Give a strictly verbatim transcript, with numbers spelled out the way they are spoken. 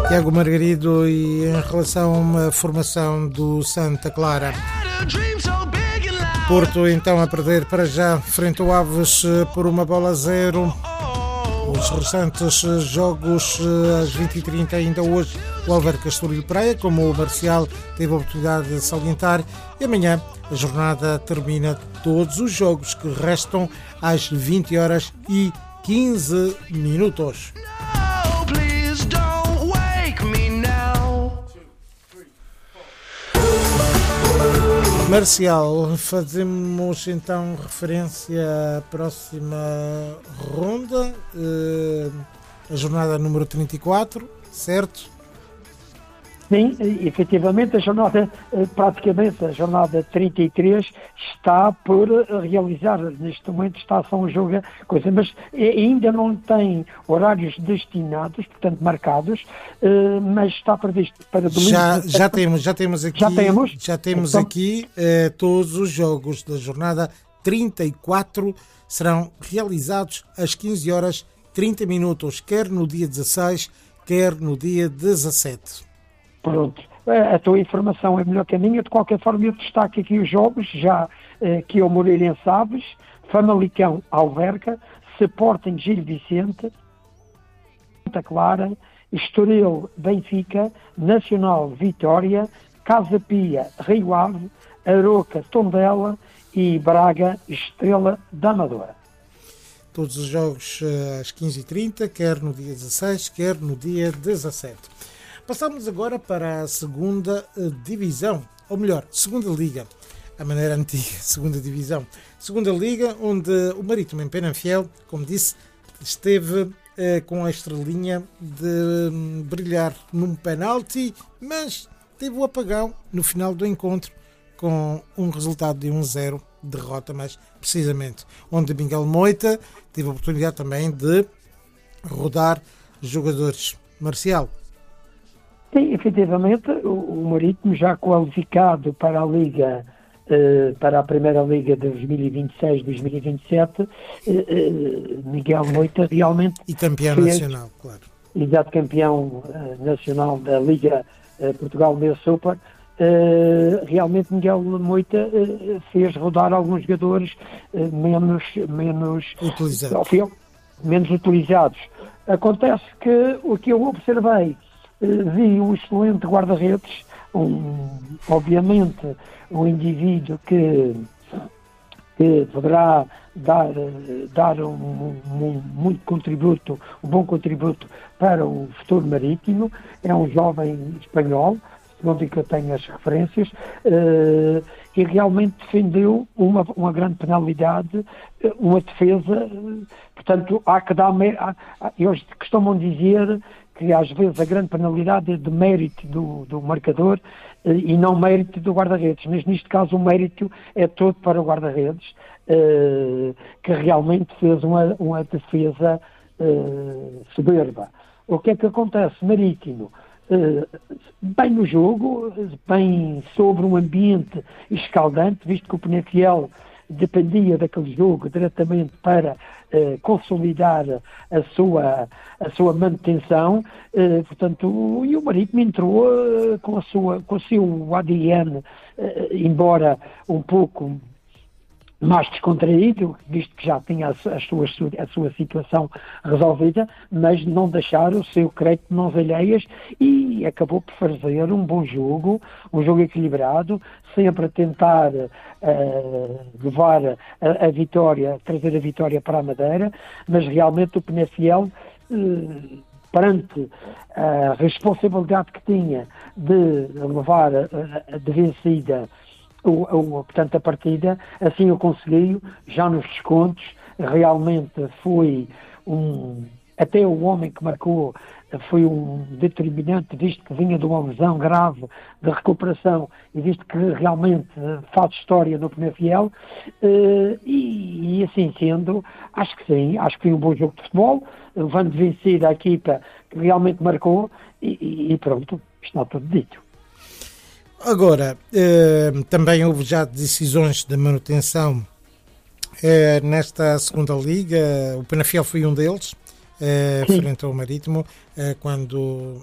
Tiago Margarido, e em relação à formação do Santa Clara. Porto então a perder para já frente ao Aves por uma bola a zero. Os restantes jogos às vinte e trinta ainda hoje, o Alverca Estoril Praia, como o Marcial teve a oportunidade de salientar, e amanhã a jornada termina todos os jogos que restam às vinte horas e quinze minutos. Marcial, fazemos então referência à próxima ronda, eh, a jornada número trinta e quatro, certo? Sim, efetivamente a jornada, praticamente a jornada trinta e três está por realizar, neste momento está só um jogo, coisa, mas ainda não tem horários destinados, portanto marcados, mas está previsto para domingo. Já, já temos, já temos aqui, já temos, já temos então, aqui eh, todos os jogos da jornada trinta e quatro serão realizados às quinze horas e trinta minutos, quer no dia dezasseis, quer no dia dezassete. Pronto, a tua informação é melhor que a minha. De qualquer forma, eu destaco aqui os jogos, já eh, que é o Moreirense Aves, Famalicão Alverca, Sporting Gil Vicente, Santa Clara, Estoril Benfica, Nacional Vitória, Casa Pia Rio Ave, Aroca Tondela e Braga Estrela da Amadora. Todos os jogos às quinze e trinta, quer no dia dezasseis, quer no dia dezassete. Passamos agora para a segunda divisão, ou melhor, segunda liga, a maneira antiga, segunda divisão. Segunda liga, onde o Marítimo em Penafiel, como disse, esteve eh, com a estrelinha de hum, brilhar num penalti, mas teve o apagão no final do encontro, com um resultado de um zero, derrota mais precisamente, onde Miguel Moita teve a oportunidade também de rodar jogadores. Marcial. Sim, efetivamente, o, o Marítimo já qualificado para a Liga, eh, para a Primeira Liga de dois mil e vinte e seis dois mil e vinte e sete, eh, eh, Miguel Moita realmente... E campeão fez, nacional, claro. Exato, campeão eh, nacional da Liga eh, Portugal Meio Super. Eh, realmente Miguel Moita eh, fez rodar alguns jogadores eh, menos, menos, utilizados. menos utilizados. Acontece que o que eu observei, vi um excelente guarda-redes, um, obviamente um indivíduo que, que poderá dar, dar um, um, muito contributo, um bom contributo para o futuro marítimo. É um jovem espanhol, segundo que eu tenho as referências, uh, e realmente defendeu uma, uma grande penalidade, uma defesa, uh, portanto há que dar, há, há, eles costumam dizer que às vezes a grande penalidade é de mérito do, do marcador uh, e não mérito do guarda-redes, mas neste caso o mérito é todo para o guarda-redes, uh, que realmente fez uma, uma defesa uh, soberba. O que é que acontece? Marítimo, uh, bem no jogo, bem sobre um ambiente escaldante, visto que o Penafiel dependia daquele jogo diretamente para uh, consolidar a sua, a sua manutenção, uh, portanto, e o Marítimo entrou uh, com, a sua, com o seu A D N, uh, embora um pouco mais descontraído, visto que já tinha a, a, sua, a sua situação resolvida, mas não deixar o seu crédito de mãos alheias, e acabou por fazer um bom jogo, um jogo equilibrado, sempre a tentar uh, levar a, a vitória, trazer a vitória para a Madeira, mas realmente o Penafiel, uh, perante a responsabilidade que tinha de levar a, a, de vencida O, o, portanto, a partida, assim eu consegui, já nos descontos, realmente foi um, até o homem que marcou foi um determinante, visto que vinha de uma lesão grave de recuperação e visto que realmente faz história no Penafiel, e, e assim sendo, acho que sim, acho que foi um bom jogo de futebol, levando vencida a equipa que realmente marcou, e, e pronto, está tudo dito. Agora, eh, também houve já decisões de manutenção eh, nesta segunda liga. O Penafiel foi um deles, eh, frente ao Marítimo, eh, quando